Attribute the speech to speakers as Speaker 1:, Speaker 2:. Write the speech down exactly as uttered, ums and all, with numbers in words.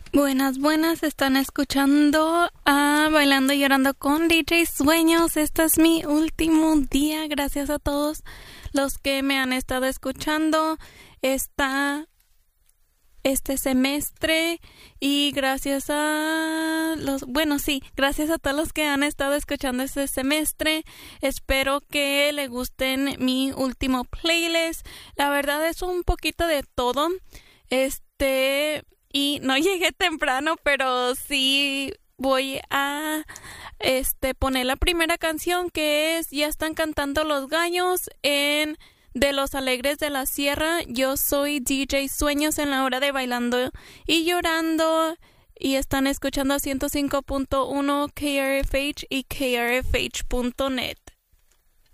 Speaker 1: Buenas, buenas, están escuchando a Bailando y Llorando con D J Sueños. Este es mi último día. Gracias a todos los que me han estado escuchando esta, este semestre y gracias a los, bueno, sí, gracias a todos los que han estado escuchando este semestre. Espero que les gusten mi último playlist. La verdad es un poquito de todo. Este... Y no llegué temprano, pero sí voy a este poner la primera canción, que es Ya están cantando los gallos en De los Alegres de la Sierra. Yo soy D J Sueños en la hora de Bailando y Llorando y están escuchando a ciento cinco punto uno K R F H y K R F H punto net.